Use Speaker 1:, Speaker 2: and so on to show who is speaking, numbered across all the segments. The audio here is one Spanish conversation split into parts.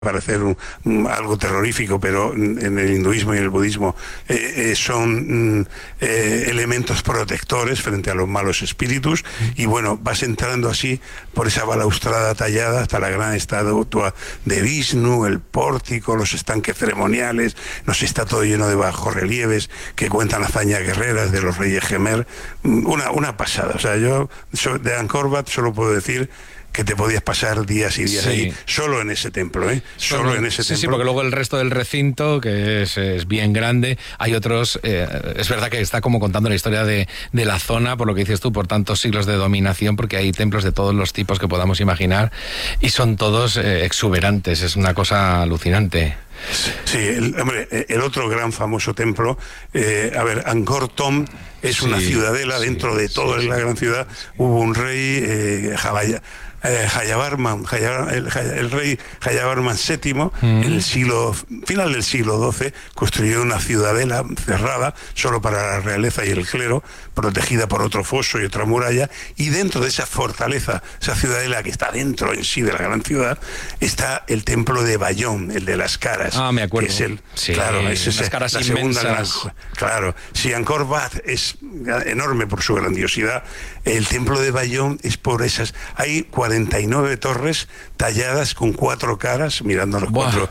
Speaker 1: parecer algo terrorífico, pero en el hinduismo y el budismo son elementos protectores frente a los malos espíritus. Y bueno, vas entrando así por esa balaustrada tallada hasta la gran estatua de Vishnu, el pórtico, los estanques ceremoniales. Nos está todo lleno de bajorrelieves que cuentan hazañas guerreras de los reyes Khmer. Una pasada. O sea, yo de Angkor Wat solo puedo decir que te podías pasar días y días ahí, solo en ese templo, solo en ese templo.
Speaker 2: Sí, porque luego el resto del recinto, que es bien grande, hay otros, es verdad que está como contando la historia de la zona, por lo que dices tú, por tantos siglos de dominación, porque hay templos de todos los tipos que podamos imaginar, y son todos exuberantes, es una cosa alucinante.
Speaker 1: Sí, el otro gran famoso templo, Angkor Thom, es una ciudadela dentro de toda la gran ciudad. Hubo un rey, el rey Jayavarman VII, en el final del siglo XII, construyó una ciudadela cerrada solo para la realeza y el clero, protegida por otro foso y otra muralla, y dentro de esa fortaleza, esa ciudadela que está dentro en sí de la gran ciudad, está el templo de Bayón, el de las caras.
Speaker 2: Ah, me acuerdo.
Speaker 1: Que es
Speaker 2: las caras
Speaker 1: la
Speaker 2: inmensas.
Speaker 1: segunda gran. Claro, si Angkor Wat es enorme por su grandiosidad, el templo de Bayón es por esas. Hay 49 torres talladas con 4 caras, mirando los 4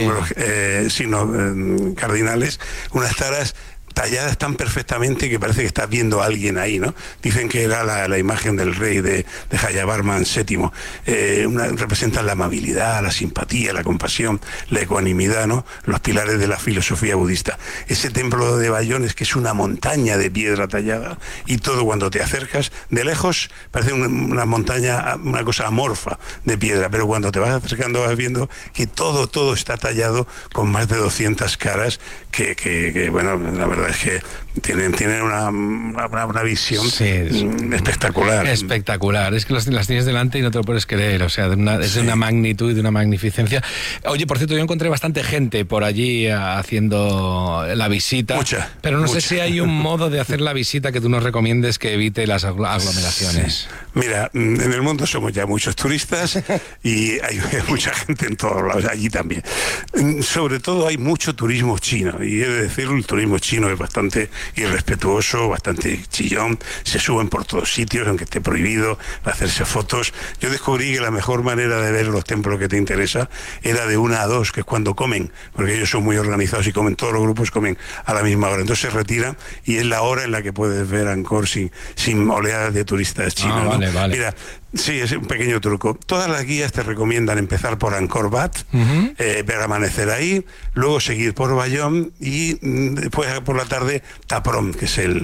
Speaker 1: signos cardinales, unas caras talladas tan perfectamente que parece que estás viendo a alguien ahí, ¿no? Dicen que era la imagen del rey de Jayavarman VII. Representan la amabilidad, la simpatía, la compasión, la ecuanimidad, ¿no? Los pilares de la filosofía budista. Ese templo de Bayón es que es una montaña de piedra tallada, y todo, cuando te acercas de lejos parece una montaña, una cosa amorfa de piedra, pero cuando te vas acercando vas viendo que todo está tallado con más de 200 caras que bueno, la verdad es que tienen una visión espectacular.
Speaker 2: Espectacular, es que las tienes delante y no te lo puedes creer, o sea, es de una magnitud y de una magnificencia. Oye, por cierto, yo encontré bastante gente por allí haciendo la visita, pero no sé si hay un modo de hacer la visita que tú nos recomiendes que evite las aglomeraciones.
Speaker 1: Sí. Mira, en el mundo somos ya muchos turistas y hay mucha gente en todos lados, allí también. Sobre todo hay mucho turismo chino, y he de decir, el turismo chino es bastante irrespetuoso, bastante chillón, se suben por todos sitios, aunque esté prohibido hacerse fotos. Yo descubrí que la mejor manera de ver los templos que te interesa era de 1 a 2, que es cuando comen, porque ellos son muy organizados y comen, todos los grupos comen a la misma hora, entonces se retiran y es la hora en la que puedes ver Angkor sin oleadas de turistas chinos.
Speaker 2: Vale.
Speaker 1: Mira, sí, es un pequeño truco. Todas las guías te recomiendan empezar por Angkor Wat, ver amanecer ahí, luego seguir por Bayón y después por la tarde Taprom, que es el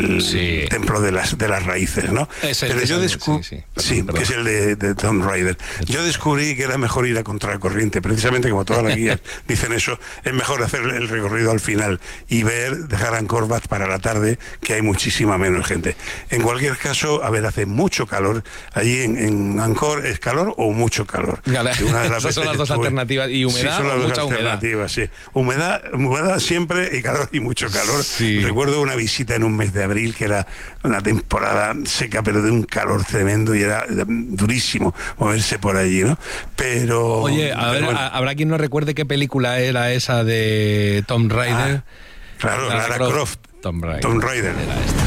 Speaker 1: templo de las raíces, ¿no? Pero yo descubrí, que es el de Tomb Raider. Yo descubrí que era mejor ir a contracorriente, precisamente como todas las guías dicen eso, es mejor hacer el recorrido al final y dejar Angkor Wat para la tarde, que hay muchísima menos gente. En cualquier caso, hace mucho calor. Allí en Angkor es calor o mucho calor.
Speaker 2: Esas son las dos alternativas. ¿Y humedad?
Speaker 1: Sí, son las dos alternativas, sí. Humedad siempre, y calor y mucho calor.
Speaker 2: Sí.
Speaker 1: Recuerdo una visita en un mes de abril, que era una temporada seca, pero de un calor tremendo, y era durísimo moverse por allí, ¿no? Pero...
Speaker 2: Oye, habrá quien no recuerde qué película era esa de Tomb Raider.
Speaker 1: Claro, Lara Croft.
Speaker 2: Tomb Raider.
Speaker 1: Era esta.